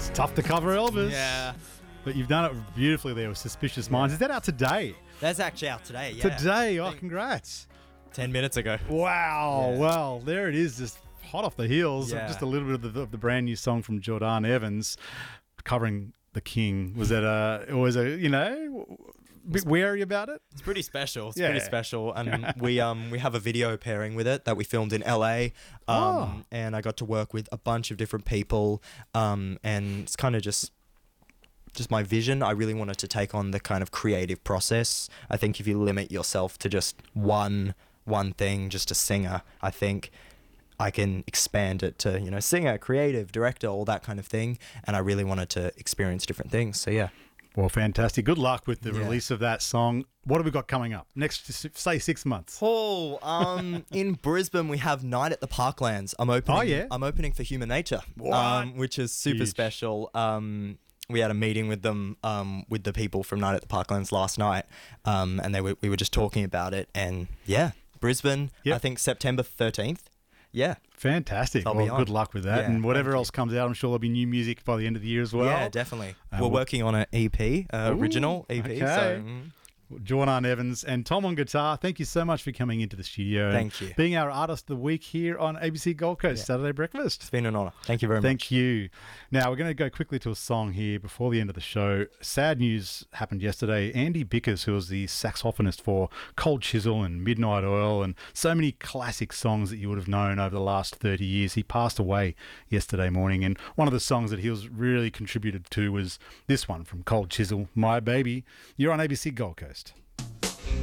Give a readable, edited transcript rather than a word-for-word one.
It's tough to cover Elvis. Yeah. But you've done it beautifully there with Suspicious Minds. Is that out today? That's actually out today, yeah. Today? Oh, congrats. 10 minutes ago. Wow. Yeah. Well, there it is, just hot off the heels of Yeah. just a little bit of the brand new song from Jordan Evans covering The King. Was that always a bit wary about it? It's pretty special. It's Yeah. pretty special. And we have a video pairing with it that we filmed in LA. And I got to work with a bunch of different people. And it's kind of just my vision. I really wanted to take on the kind of creative process. I think if you limit yourself to just one thing, just a singer, I think I can expand it to, singer, creative, director, all that kind of thing. And I really wanted to experience different things. So, yeah. Well, fantastic. Good luck with the Yeah. release of that song. What have we got coming up? Next, say 6 months. In Brisbane, we have Night at the Parklands. I'm opening. Oh, yeah? I'm opening for Human Nature, What? which is super Huge. special. We had a meeting with them, with the people from Night at the Parklands last night, and we were just talking about it. And yeah, Brisbane. Yep. I think September 13th. Yeah. Fantastic. I'll Well, be on. good luck with that. Yeah, and whatever thank you. else comes out, I'm sure there'll be new music by the end of the year as well. Yeah, definitely. We're well- working on an EP, original EP. okay. So, Jordan Evans and Tom on guitar, thank you so much for coming into the studio. Thank and you. being our artist of the week here on ABC Gold Coast Saturday Breakfast. it's been an honour. Thank you very much. Thank you. Now, we're going to go quickly to a song here before the end of the show. Sad news happened yesterday. Andy Bickers, who was the saxophonist for Cold Chisel and Midnight Oil and so many classic songs that you would have known over the last 30 years, he passed away yesterday morning. And one of the songs that he was really contributed to was this one from Cold Chisel, My Baby. You're on ABC Gold Coast.